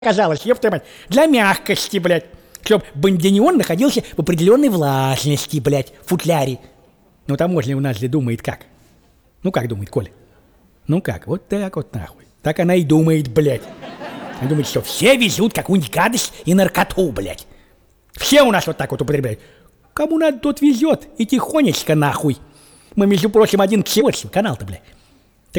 оказалось, ёпта мать, для мягкости, блядь. Чтоб бандинион находился в определенной влажности, блядь, в футляре. Ну, таможня у нас же думает как? Ну, как думает, Коля? Ну, как? Вот так вот нахуй. Так она и думает, блядь. Она думает, что все везут какую-нибудь гадость и наркоту, блядь. Все у нас вот так вот употребляют. Кому надо, тот везет. И тихонечко нахуй. Мы, между прочим, один к канал-то, блядь.